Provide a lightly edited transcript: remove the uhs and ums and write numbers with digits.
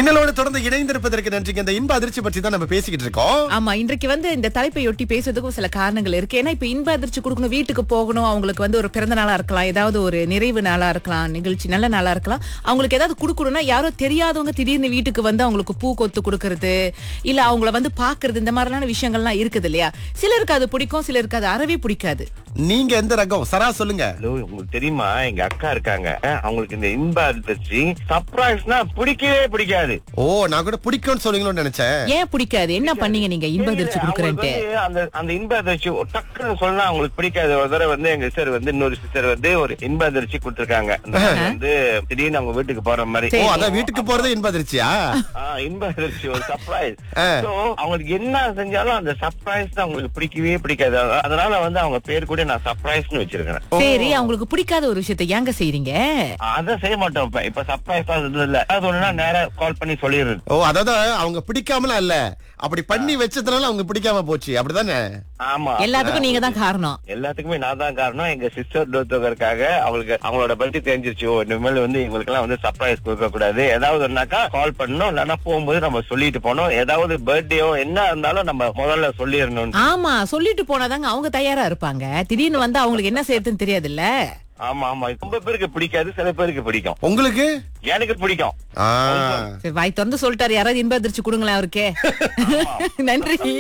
மின்னலோடு தொடர்ந்து இணைந்திருப்பதற்கு நன்றிங்க. இந்த இன்ப அதிர்ச்சி பற்றி தான் நம்ம பேசிக்கிட்டு இருக்கோம். ஆமா, இன்றைக்கு இந்த தலைப்பையொட்டி பேசுறதுக்கும் சில காரணங்கள் இருக்கு. ஏன்னா இப்ப இன்ப அதிர்ச்சி கொடுக்கணும், வீட்டுக்கு போகணும், அவங்களுக்கு ஒரு பிறந்த நாளா இருக்கலாம், ஏதாவது ஒரு நிறைவு நாளா இருக்கலாம், நிகழ்ச்சி நல்ல நாளா இருக்கலாம். அவங்களுக்கு ஏதாவது கொடுக்கணும்னா யாரோ தெரியாதவங்க திடீர்னு வீட்டுக்கு அவங்களுக்கு பூ கொத்து கொடுக்கறது, இல்ல அவங்கள பாக்குறது, இந்த மாதிரியான விஷயங்கள்லாம் இருக்குது இல்லையா? சிலருக்கு அது பிடிக்கும், சிலருக்கு அது அறவே பிடிக்காது. நீங்க எந்த ரகம் சரா சொல்லுங்க. உங்களுக்கு தெரியுமா, எங்க அக்கா இருக்காங்க, அவங்களுக்கு இந்த இன்ப அதிர்ச்சி சர்ப்ரைஸ்னா பிடிக்கவே பிடிக்காது. ஓ, நான் கூட பிடிக்கும்னு சொல்லுங்களோன்னு நினைச்சேன். ஏன் பிடிக்காது? என்ன பண்ணீங்க நீங்க இன்ப அதிர்ச்சி கொடுக்கறேன்ட்டு? அந்த இன்ப அதிர்ச்சி டக்குன்னு சொன்னா அவங்களுக்கு பிடிக்காது. ஒரு தடவை எங்க சிஸ்டர் இன்னொரு சிஸ்டர் ஒரு இன்ப அதிர்ச்சி கொடுத்திருக்காங்க. திடீர்னு அவங்க வீட்டுக்கு போற மாதிரி. ஓ, அதான் வீட்டுக்கு போறது இன்ப அதிர்ச்சியா? இன்ப அதிர்ச்சி ஒரு சர்ப்ரைஸ். அவங்களுக்கு என்ன செஞ்சாலும் அந்த சர்ப்ரைஸ் தான் அவங்களுக்கு பிடிக்கவே பிடிக்காது. அதனால அவங்க பேர் கூட நான் சர்ப்ரைஸ்னு வச்சிருக்கேன். சரி, அவங்களுக்கு பிடிக்காத ஒரு விஷயத்தை ஏங்க செய்றீங்க? அத செய்ய மாட்டோம். இப்ப சர்ப்ரைஸ் இல்ல, அது ஒண்ணுனா நேரா கால் பண்ணி சொல்லிடுறது. ஓ, அதாவது அவங்க பிடிக்காமலாம் இல்ல, அப்படி பண்ணி வச்சதுனால அவங்க பிடிக்காம போச்சு, அப்படிதானே? ஆமா, எல்லாத்துக்கும் நீங்க தான் காரணம். எல்லாத்துக்குமே நான் தான் காரணம். எங்க சிஸ்டர் டோத்தோகருக்காக அவங்களோட பத்தி தெரிஞ்சிருச்சு. இனிமேல் இவங்களுக்கு எல்லாம் சர்ப்ரைஸ் கொடுக்க கூடாது. ஏதாவது ஒன்னாக்கா கால் பண்ணணும், இல்லன்னா போகும்போது நம்ம சொல்லிட்டு போனோம். ஏதாவது பர்த்டேயோ என்ன இருந்தாலும் நம்ம முதல்ல சொல்லிடணும். ஆமா, சொல்லிட்டு போனாதாங்க அவங்க தயாரா இருப்பாங்க. திடீர்னு அவங்களுக்கு என்ன செய்யறதுன்னு தெரியாதுல்ல. ஆமா ஆமா, ரொம்ப பேருக்கு பிடிக்காது, சில பேருக்கு பிடிக்கும். உங்களுக்கு? எனக்கு பிடிக்கும். வாய் திறந்து சொல்லிட்டாரு, யாராவது இன்ப அதிர்ச்சி கொடுங்களேன் அவருக்கே. நன்றி.